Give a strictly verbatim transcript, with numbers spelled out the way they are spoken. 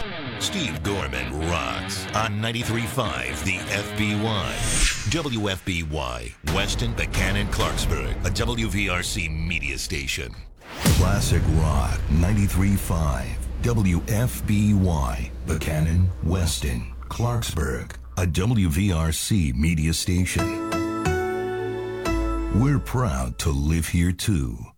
Steve Gorman rocks on ninety-three point five The F B Y. W F B Y, Weston, Buchanan, Clarksburg, a W V R C media station. Classic Rock ninety-three point five. W F B Y, Buchanan, Weston, Clarksburg, a W V R C media station. We're proud to live here too.